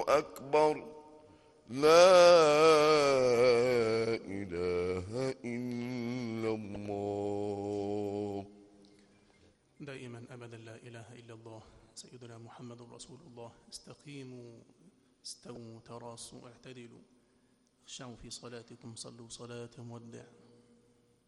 أكبر لا إله إلا الله. دائما أبدا لا إله إلا الله سيدنا محمد رسول الله. استقيموا، استووا، تراصوا، اعتدلوا، اخشعوا في صلاتكم، صلوا صلاة مودع.